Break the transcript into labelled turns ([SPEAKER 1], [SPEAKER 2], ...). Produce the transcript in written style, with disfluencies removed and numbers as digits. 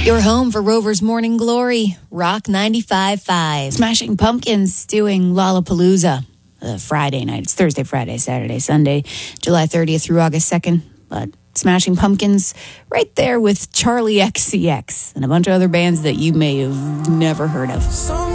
[SPEAKER 1] Your home for Rover's Morning Glory, Rock 95.5.
[SPEAKER 2] Smashing Pumpkins doing Lollapalooza Friday night. It's Thursday, Friday, Saturday, Sunday, July 30th through August 2nd. But Smashing Pumpkins right there with Charlie XCX and a bunch of other bands that you may have never heard of.